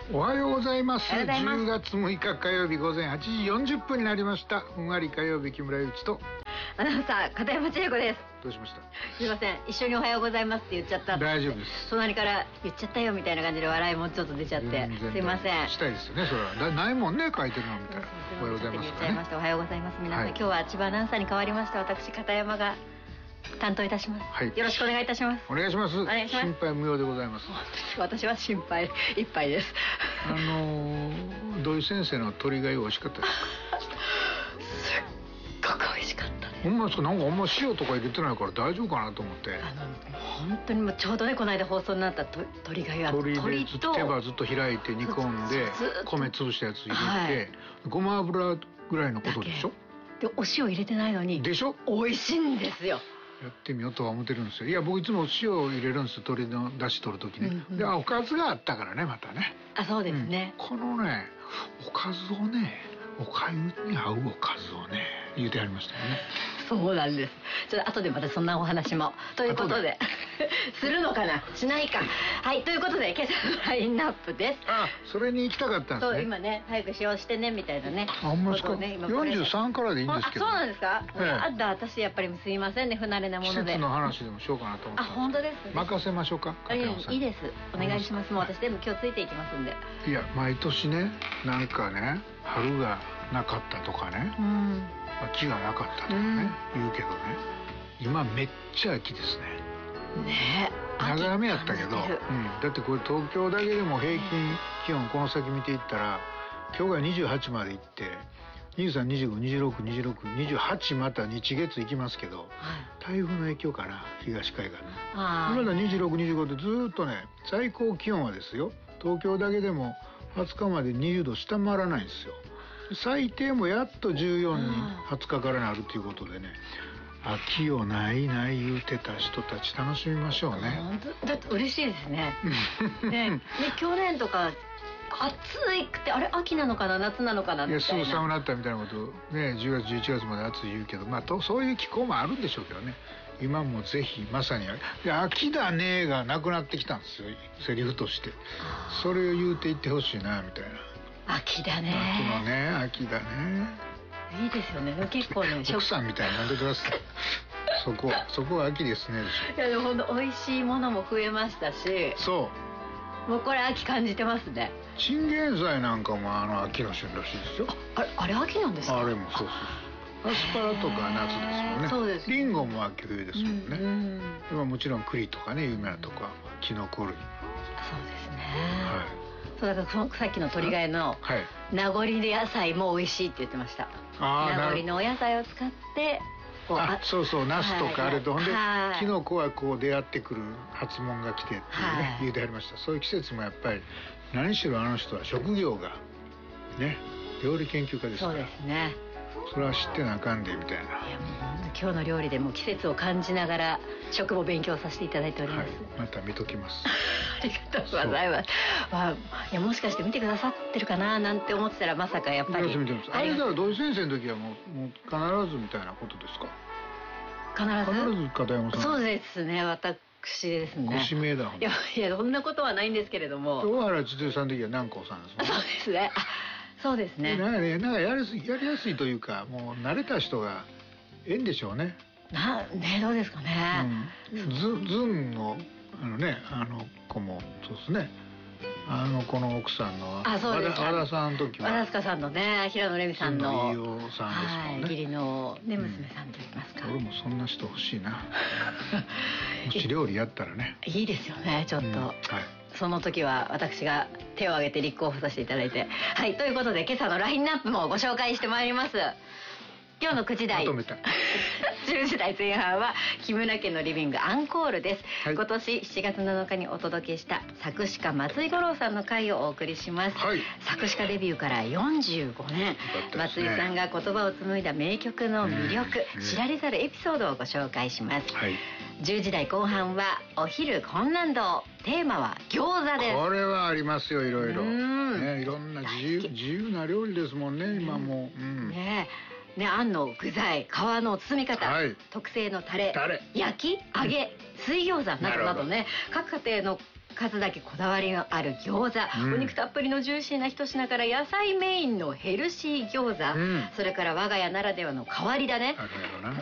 おはようございます。 おはようございます。 10月6日火曜日午前8時40分になりました。ふんわり火曜日、木村祐一とアナウンサー片山千恵子です。 どうしました？ すいません、一緒におはようございますって言っちゃったって。 大丈夫です。 隣から言っちゃったよみたいな感じで笑いもちょっと出ちゃってすいません。 したいですよね。それはないもんね、書いてるのみたいな。おはようございます、ね、 言っちゃいました。おはようございます皆さん、 はい、 今日は千葉アナウンサーに代わりまして私片山が担当いたします、はい、よろしくお願いいたします。 お願いします。 お願いします。 心配無用でございます。 私は心配いっぱいです。 土井先生の鶏がゆ美味しかったですか？ すっごく美味しかったです。 ほんまですか？なんかあんま塩とか入れてないから大丈夫かなと思って。 本当にもうちょうどねこの間放送になった鶏がゆは鶏と手羽ずっと開いて煮込んで米潰したやつ入れて、はい、ごま油ぐらいのことでしょ。 でお塩入れてないのにでしょ、 美味しいんですよ。 やってみようとは思ってるんですよ。いや僕いつも塩を入れるんですよ、鶏の出汁取る時ね、でおかずがあったからね、またね。 あ、そうですね、 このねおかずをね、おかゆに合うおかずをね言うてありましたよね。 そうなんです。ちょっと後でまたそんなお話もということでするのかなしないか。はい、ということで今朝のラインナップです。 あ、それに行きたかったんですね。 そう、今ね早く使用してねみたいなね。 あんまりですか、ね、43からでいいんですけど。 あ、そうなんですか、あった私やっぱりすいませんね、不慣れなもので。季節の話でもしようかなと思って。あ、 本当です、ね、 任せましょうか。 いいです、お願いします。もう私全部今日ついていきますんで。 いや毎年ね、なんかね春がなかったとかね、秋がなかったとかね、言うけどね、今めっちゃ秋ですね。 ねえ、 長雨やったけど、だってこれ東京だけでも平均気温この先見ていったら今日が28まで行って23、25、26、26、28また日月行きますけど、台風の影響かな、東海岸ね。まだ26、25でずっとね、最高気温はですよ、東京だけでも20日まで20度下回らないんですよ。最低もやっと14に20日からなるということでね、秋をないない言うてた人たち楽しみましょうね。 だって嬉しいですね。ね、去年とか暑いくて、あれ秋なのかな夏なのかなみたいな。 すぐ寒なったみたいなことね、10月11月まで暑い言うけど、まあそういう気候もあるんでしょうけどね。今もぜひまさに秋だねがなくなってきたんですよ、セリフとして。それを言うていってほしいなみたいな。 秋だね、 秋のね、秋だね、いいですよね。結構ね、 奥さんみたいに飲んでください。そこは秋ですねでしょ。 いやでも本当美味しいものも増えましたし、そうもうこれ秋感じてますね。 チンゲン菜なんかも秋の旬らしいですよ。 あれ秋なんですか？ あれもそうアスパラとか夏ですもんね。そうです。リンゴも秋冬ですもんね。でももちろん栗とかね、有名なとかキノコ類。 そうですね。はい。そうだからさっきの鶏がゆの名残野菜も美味しいって言ってました。名残のお野菜を使ってそうそう、ナスとかあれと、ほんでキノコはこう出会ってくる初物が来てっていうね、言うてありました。そういう季節もやっぱり何しろあの人は職業がね料理研究家ですから。そうですね。それは知ってなあかんでみたいな。いやもう今日の料理でも季節を感じながら食も勉強させていただいております。 また見ときます。 ありがとうございます。いやもしかして見てくださってるかななんて思ってたら、まさかやっぱり。 あれだから土井先生の時はもう必ずみたいなことですか？ 必ず片山さん。 そうですね、私ですね。 ご指名だ。 いやそんなことはないんですけれども。 大原千鶴さんの時は南光さんですもんね。 そうですね。そうですね。 なんかやりやすいというか、もう慣れた人がええんでしょうね。 どうですかね。 ズンの子もそうですね。この奥さんの和田さんの時は和田塚さんのね、平野レミさんの飯尾さんですもんね。 義理のね娘さんと言いますか。 俺もそんな人欲しいな。もし料理やったらね。 いいですよね、ちょっと。その時は私が手を挙げて立候補させていただいて。はい、ということで今朝のラインナップもご紹介してまいります。今日の9時台、 まとめた 10時台前半は木村家のリビングアンコールです。今年7月7日にお届けした作詞家松井五郎さんの回をお送りします。作詞家デビューから45年、松井さんが言葉を紡いだ名曲の魅力、知られざるエピソードをご紹介します。10時台後半はお昼困難道、テーマは餃子です。 これはありますよ、いろいろね、いろんな自由な料理ですもんね、今もあんの具材、皮の包み方、特製のタレ、焼き、揚げ、水餃子などなどね、各家庭の数だけこだわりのある餃子、お肉たっぷりのジューシーな一品から野菜メインのヘルシー餃子、それから我が家ならではの変わり種、